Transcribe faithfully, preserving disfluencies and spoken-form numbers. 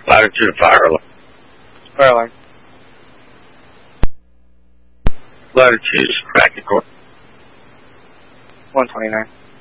Latitude fire alarm. Fire alarm. Latitude is back to court. one twenty-nine.